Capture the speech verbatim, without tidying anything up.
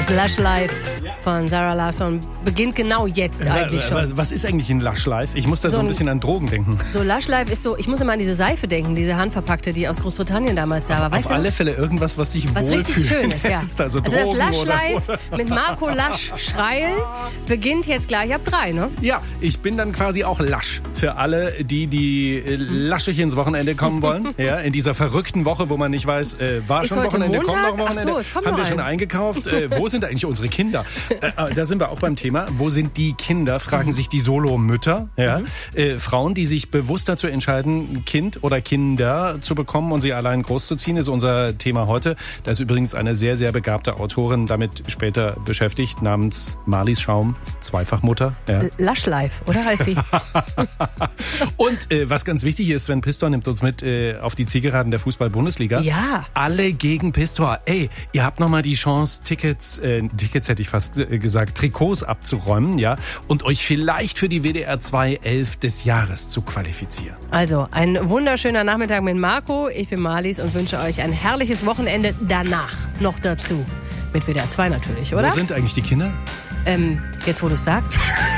Das Lush Life von Zara Larsson beginnt genau jetzt eigentlich schon. Was, was ist eigentlich ein Lush Life? Ich muss da so, so ein bisschen an Drogen denken. So Lush Life ist so, ich muss immer an diese Seife denken, diese handverpackte, die aus Großbritannien damals da war. Weißt Auf du? alle Fälle irgendwas, was sich was wohlfühlen richtig schön ist, ja. lässt. Also, also das Drogen Lush oder, Life oder. mit Marco Lasch Schreil beginnt jetzt gleich ab drei, ne? Ja, ich bin dann quasi auch lasch für alle, die, die äh, laschig ins Wochenende kommen wollen. Ja, in dieser verrückten Woche, wo man nicht weiß, äh, war ist schon Wochenende, Montag? kommt noch Wochenende, Ach so, es kommt haben noch wir schon ein. eingekauft. Äh, wo sind eigentlich unsere Kinder? Äh, da sind wir auch beim Thema. Wo sind die Kinder, fragen sich die Solo-Mütter. Ja? Mhm. Äh, Frauen, die sich bewusst dazu entscheiden, ein Kind oder Kinder zu bekommen und sie allein großzuziehen, ist unser Thema heute. Da ist übrigens eine sehr, sehr begabte Autorin damit später beschäftigt, namens Marlies Schaum, Zweifachmutter. Ja. Lush Life, oder heißt die? Und äh, was ganz wichtig ist, Sven Pistor nimmt uns mit äh, auf die Zielgeraden der Fußball-Bundesliga. Ja. Alle gegen Pistor. Ey, ihr habt nochmal die Chance, Tickets, äh, Tickets hätte ich fast äh, gesagt, Trikots abzuräumen, ja, und euch vielleicht für die W D R zwei Elf des Jahres zu qualifizieren. Also, ein wunderschöner Nachmittag mit Marco. Ich bin Marlies und wünsche euch ein herrliches Wochenende danach noch dazu. Mit W D R zwei natürlich, oder? Wo sind eigentlich die Kinder? Ähm, jetzt wo du es sagst.